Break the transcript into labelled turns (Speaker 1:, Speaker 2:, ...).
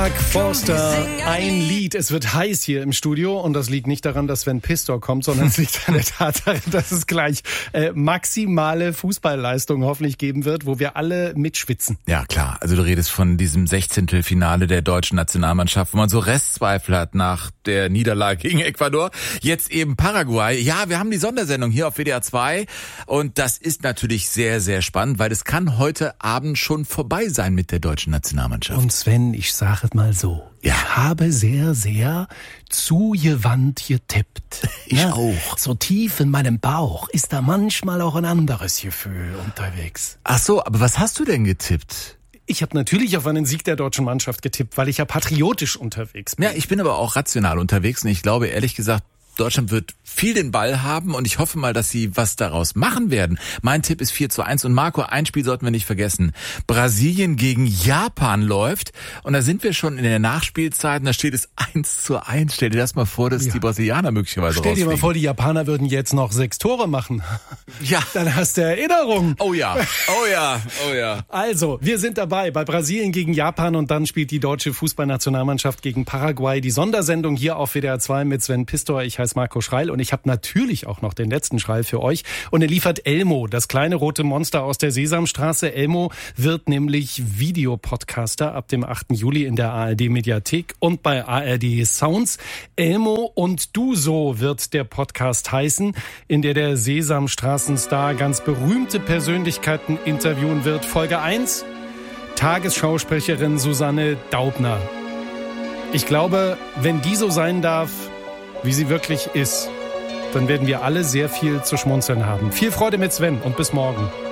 Speaker 1: Mark Forster, ein Lied. Es wird heiß hier im Studio und das liegt nicht daran, dass Sven Pistor kommt, sondern es liegt an der Tatsache, dass es gleich maximale Fußballleistung hoffentlich geben wird, wo wir alle mitschwitzen.
Speaker 2: Ja, klar. Also du redest von diesem 16. Finale der deutschen Nationalmannschaft, wo man so Restzweifel hat nach der Niederlage gegen Ecuador. Jetzt eben Paraguay. Ja, wir haben die Sondersendung hier auf WDR 2 und das ist natürlich sehr, sehr spannend, weil es kann heute Abend schon vorbei sein mit der deutschen Nationalmannschaft.
Speaker 1: Und Sven, ich sage mal so, ich habe sehr, sehr zugewandt getippt.
Speaker 2: Ich auch.
Speaker 1: So tief in meinem Bauch ist da manchmal auch ein anderes Gefühl unterwegs.
Speaker 2: Ach so, aber was hast du denn getippt?
Speaker 1: Ich habe natürlich auf einen Sieg der deutschen Mannschaft getippt, weil ich ja patriotisch unterwegs bin.
Speaker 2: Ja, ich bin aber auch rational unterwegs und ich glaube ehrlich gesagt, Deutschland wird viel den Ball haben und ich hoffe mal, dass sie was daraus machen werden. Mein Tipp ist 4:1 und Marco, ein Spiel sollten wir nicht vergessen. Brasilien gegen Japan läuft und da sind wir schon in der Nachspielzeit und da steht es 1:1. Stell dir das mal vor, dass die Brasilianer möglicherweise
Speaker 1: rausfliegen. Stell dir mal vor, die Japaner würden jetzt noch 6 Tore machen.
Speaker 2: Ja.
Speaker 1: Dann hast du Erinnerung.
Speaker 2: Oh ja, oh ja, oh ja.
Speaker 1: Also, wir sind dabei bei Brasilien gegen Japan und dann spielt die deutsche Fußballnationalmannschaft gegen Paraguay. Die Sondersendung hier auf WDR 2 mit Sven Pistor. Ich heiße Marco Schreil und ich habe natürlich auch noch den letzten Schreil für euch. Und er liefert Elmo, das kleine rote Monster aus der Sesamstraße. Elmo wird nämlich Videopodcaster ab dem 8. Juli in der ARD-Mediathek und bei ARD Sounds. Elmo und du so wird der Podcast heißen, in der Sesamstraßenstar ganz berühmte Persönlichkeiten interviewen wird. Folge 1, Tagesschausprecherin Susanne Daubner. Ich glaube, wenn die so sein darf, wie sie wirklich ist, dann werden wir alle sehr viel zu schmunzeln haben. Viel Freude mit Sven und bis morgen.